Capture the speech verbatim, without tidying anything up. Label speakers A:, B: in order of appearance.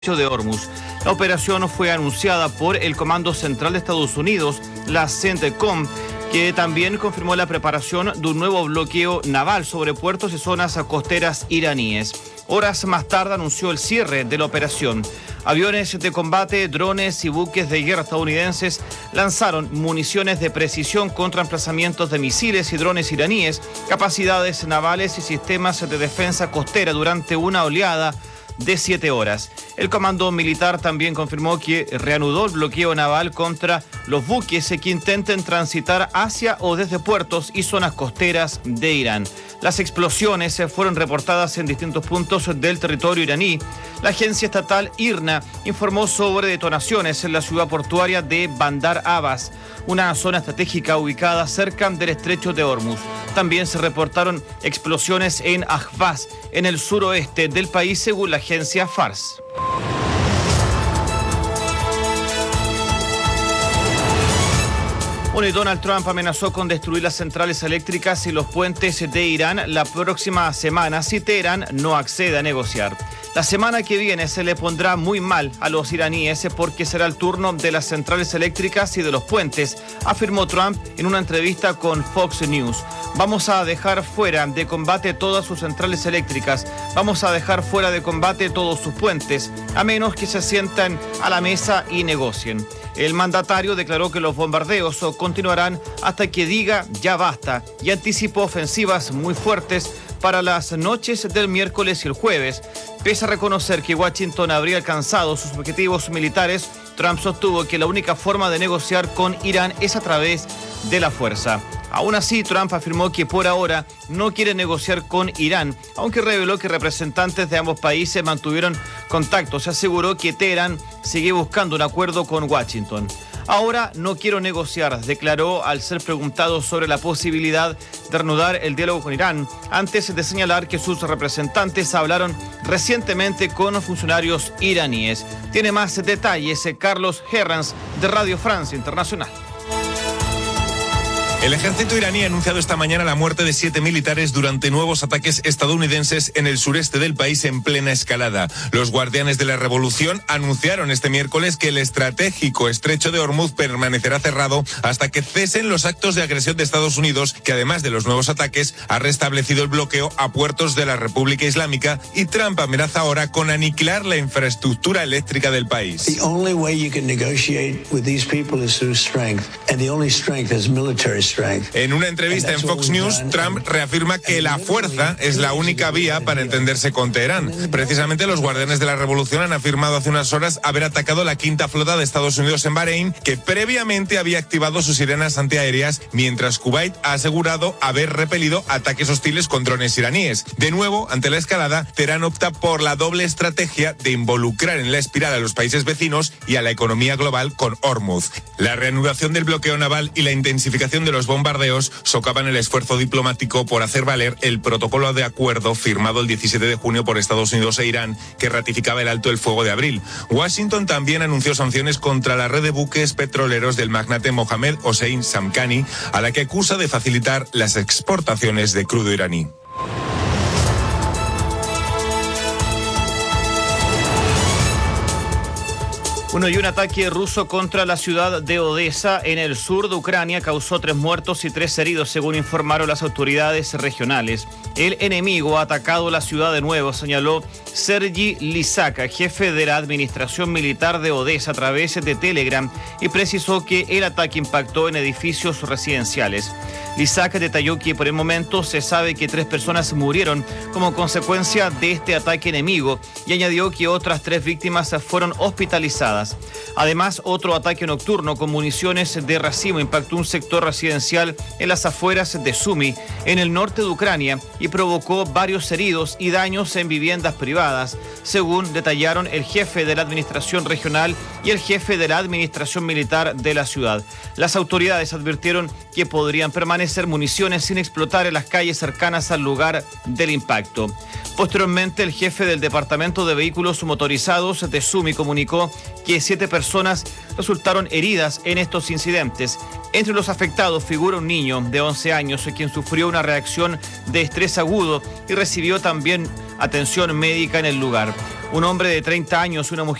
A: de Hormuz. La operación fue anunciada por el Comando Central de Estados Unidos, la CENTCOM, que también confirmó la preparación de un nuevo bloqueo naval sobre puertos y zonas costeras iraníes. Horas más tarde anunció el cierre de la operación. Aviones de combate, drones y buques de guerra estadounidenses lanzaron municiones de precisión contra emplazamientos de misiles y drones iraníes, capacidades navales y sistemas de defensa costera durante una oleada de siete horas. El comando militar también confirmó que reanudó el bloqueo naval contra los buques que intenten transitar hacia o desde puertos y zonas costeras de Irán. Las explosiones fueron reportadas en distintos puntos del territorio iraní. La agencia estatal IRNA informó sobre detonaciones en la ciudad portuaria de Bandar Abbas, una zona estratégica ubicada cerca del estrecho de Hormuz. También se reportaron explosiones en Ahvaz, en el suroeste del país, según la agencia Fars. Bueno, y Donald Trump amenazó con destruir las centrales eléctricas y los puentes de Irán la próxima semana si Teherán no accede a negociar. La semana que viene se le pondrá muy mal a los iraníes porque será el turno de las centrales eléctricas y de los puentes, afirmó Trump en una entrevista con Fox News. Vamos a dejar fuera de combate todas sus centrales eléctricas, vamos a dejar fuera de combate todos sus puentes, a menos que se sientan a la mesa y negocien. El mandatario declaró que los bombardeos continuarán hasta que diga ya basta y anticipó ofensivas muy fuertes para las noches del miércoles y el jueves. Pese a reconocer que Washington habría alcanzado sus objetivos militares, Trump sostuvo que la única forma de negociar con Irán es a través de la fuerza. Aún así, Trump afirmó que por ahora no quiere negociar con Irán, aunque reveló que representantes de ambos países mantuvieron contacto. Se aseguró que Teherán sigue buscando un acuerdo con Washington. Ahora no quiero negociar, declaró al ser preguntado sobre la posibilidad de reanudar el diálogo con Irán, antes de señalar que sus representantes hablaron recientemente con funcionarios iraníes. Tiene más detalles Carlos Herranz de Radio Francia Internacional.
B: El ejército iraní ha anunciado esta mañana la muerte de siete militares durante nuevos ataques estadounidenses en el sureste del país en plena escalada. Los guardianes de la revolución anunciaron este miércoles que el estratégico estrecho de Hormuz permanecerá cerrado hasta que cesen los actos de agresión de Estados Unidos, que además de los nuevos ataques ha restablecido el bloqueo a puertos de la República Islámica, y Trump amenaza ahora con aniquilar la infraestructura eléctrica del país.
C: The only way you can negotiate with these people is through strength, and the only strength is military.
B: En una entrevista en Fox News, Trump reafirma que la fuerza es la única vía para entenderse con Teherán. Precisamente los guardianes de la revolución han afirmado hace unas horas haber atacado la quinta flota de Estados Unidos en Bahrein, que previamente había activado sus sirenas antiaéreas, mientras Kuwait ha asegurado haber repelido ataques hostiles con drones iraníes. De nuevo, ante la escalada, Teherán opta por la doble estrategia de involucrar en la espiral a los países vecinos y a la economía global con Hormuz. La reanudación del bloqueo naval y la intensificación de los Los bombardeos socavan el esfuerzo diplomático por hacer valer el protocolo de acuerdo firmado el diecisiete de junio por Estados Unidos e Irán, que ratificaba el alto el fuego de abril. Washington también anunció sanciones contra la red de buques petroleros del magnate Mohammed Hossein Samkhani, a la que acusa de facilitar las exportaciones de crudo iraní.
A: Bueno, y un ataque ruso contra la ciudad de Odesa, en el sur de Ucrania, causó tres muertos y tres heridos, según informaron las autoridades regionales. El enemigo ha atacado la ciudad de nuevo, señaló Sergi Lysak, jefe de la administración militar de Odesa, a través de Telegram, y precisó que el ataque impactó en edificios residenciales. Lysak detalló que por el momento se sabe que tres personas murieron como consecuencia de este ataque enemigo y añadió que otras tres víctimas fueron hospitalizadas. Además, otro ataque nocturno con municiones de racimo impactó un sector residencial en las afueras de Sumy, en el norte de Ucrania, y provocó varios heridos y daños en viviendas privadas, según detallaron el jefe de la administración regional y el jefe de la administración militar de la ciudad. Las autoridades advirtieron que podrían permanecer municiones sin explotar en las calles cercanas al lugar del impacto. Posteriormente, el jefe del Departamento de Vehículos Motorizados de Sumy comunicó que siete personas resultaron heridas en estos incidentes. Entre los afectados figura un niño de once años, quien sufrió una reacción de estrés agudo y recibió también atención médica en el lugar. Un hombre de treinta años y una mujer